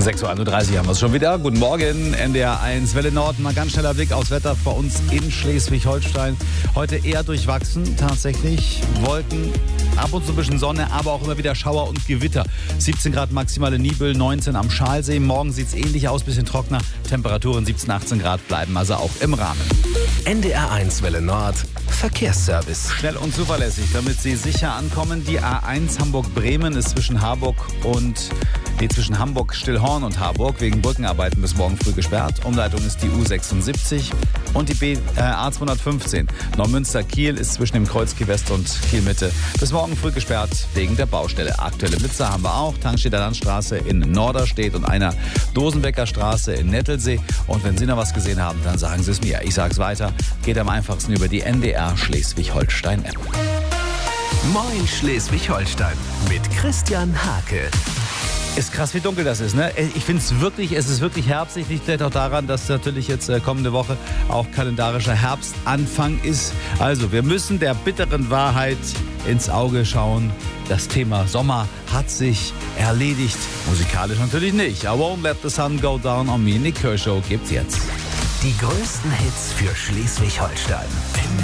6.31 Uhr haben wir es schon wieder. Guten Morgen, NDR 1 Welle Nord. Mal ganz schneller Blick aufs Wetter bei uns in Schleswig-Holstein. Heute eher durchwachsen, tatsächlich. Wolken, ab und zu ein bisschen Sonne, aber auch immer wieder Schauer und Gewitter. 17 Grad maximale Nibel, 19 am Schalsee. Morgen sieht es ähnlich aus, bisschen trockener. Temperaturen 17, 18 Grad bleiben also auch im Rahmen. NDR 1 Welle Nord. Verkehrsservice. Schnell und zuverlässig, damit Sie sicher ankommen. Die A1 Hamburg-Bremen ist zwischen Hamburg-Stillhorn und Harburg wegen Brückenarbeiten bis morgen früh gesperrt. Umleitung ist die U76 und die A215 Neumünster-Kiel ist zwischen dem Kreuz Kiel West und Kiel Mitte bis morgen früh gesperrt wegen der Baustelle. Aktuelle Blitzer haben wir auch. Tanksteder Landstraße in Norderstedt und einer Dosenbecker Straße in Nettelsee. Und wenn Sie noch was gesehen haben, dann sagen Sie es mir. Ich sag's weiter. Geht am einfachsten über die NDR Schleswig-Holstein-App. Moin Schleswig-Holstein mit Christian Hake. Ist krass, wie dunkel das ist, ne? Ich finde es ist wirklich herbstlich. Liegt vielleicht auch daran, dass natürlich jetzt kommende Woche auch kalendarischer Herbstanfang ist. Also, wir müssen der bitteren Wahrheit ins Auge schauen. Das Thema Sommer hat sich erledigt. Musikalisch natürlich nicht. I won't let the sun go down on me. Nick Kershaw gibt's jetzt. Die größten Hits für Schleswig-Holstein.